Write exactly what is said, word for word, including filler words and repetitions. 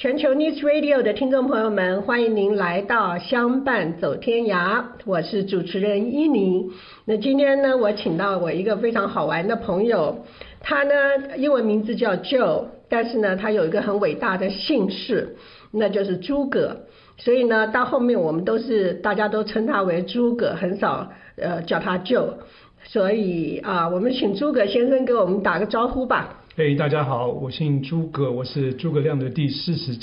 全球 News Radio 的听众朋友们，欢迎您来到相伴走天涯，我是主持人伊妮。那今天呢，我请到我一个非常好玩的朋友，他呢英文名字叫 Joe， 但是呢他有一个很伟大的姓氏，那就是诸葛。所以呢到后面我们都是大家都称他为诸葛，很少呃叫他 Joe。所以啊，我们请诸葛先生给我们打个招呼吧。 嘿、hey, 大家好，我姓诸葛，我是诸葛亮的第四十